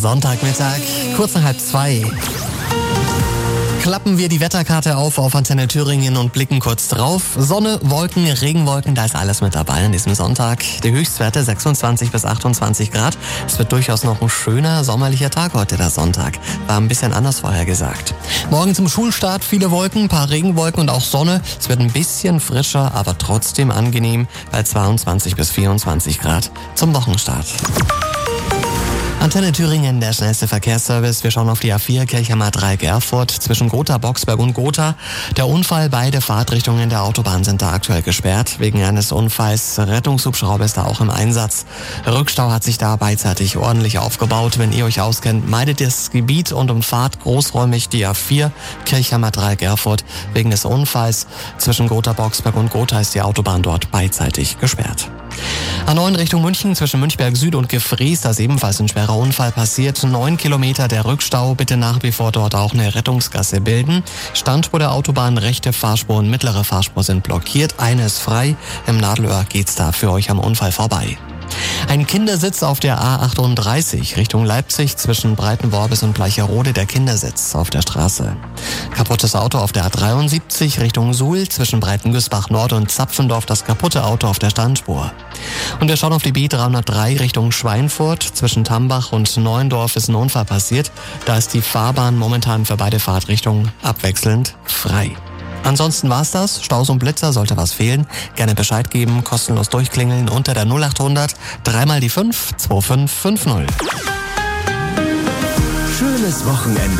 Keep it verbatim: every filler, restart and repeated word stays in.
Sonntagmittag, kurz nach halb zwei. Klappen wir die Wetterkarte auf auf Antenne Thüringen und blicken kurz drauf. Sonne, Wolken, Regenwolken, da ist alles mit dabei an diesem Sonntag. Die Höchstwerte sechsundzwanzig bis achtundzwanzig Grad. Es wird durchaus noch ein schöner sommerlicher Tag heute, der Sonntag. War ein bisschen anders vorher gesagt. Morgen zum Schulstart viele Wolken, ein paar Regenwolken und auch Sonne. Es wird ein bisschen frischer, aber trotzdem angenehm bei zweiundzwanzig bis vierundzwanzig Grad zum Wochenstart. Antenne Thüringen, der schnellste Verkehrsservice. Wir schauen auf die A vier Kirchheimer Dreieck Erfurt zwischen Gotha, Boxberg und Gotha. Der Unfall, beide Fahrtrichtungen der Autobahn sind da aktuell gesperrt. Wegen eines Unfalls, Rettungshubschrauber ist da auch im Einsatz. Rückstau hat sich da beidseitig ordentlich aufgebaut. Wenn ihr euch auskennt, meidet das Gebiet und umfahrt großräumig die A vier Kirchheimer Dreieck Erfurt. Wegen des Unfalls zwischen Gotha, Boxberg und Gotha ist die Autobahn dort beidseitig gesperrt. A neun Richtung München zwischen Münchberg Süd und Gefries, da ist ebenfalls ein schwerer Unfall passiert. Neun Kilometer der Rückstau, bitte nach wie vor dort auch eine Rettungsgasse bilden. Standspur der Autobahn, rechte Fahrspur und mittlere Fahrspur sind blockiert. Eine ist frei. Im Nadelöhr geht's da für euch am Unfall vorbei. Ein Kindersitz auf der A achtunddreißig Richtung Leipzig zwischen Breitenworbis und Bleicherode, der Kindersitz auf der Straße. Kaputtes Auto auf der A dreiundsiebzig Richtung Suhl zwischen Breitengüßbach Nord und Zapfendorf, das kaputte Auto auf der Standspur. Und wir schauen auf die B dreihundertdrei Richtung Schweinfurt zwischen Tambach und Neuendorf ist ein Unfall passiert. Da ist die Fahrbahn momentan für beide Fahrtrichtungen abwechselnd frei. Ansonsten war's das. Staus und Blitzer, sollte was fehlen, gerne Bescheid geben, kostenlos durchklingeln unter der null achthundert, dreimal die fünf, zwei fünf fünf null. Schönes Wochenende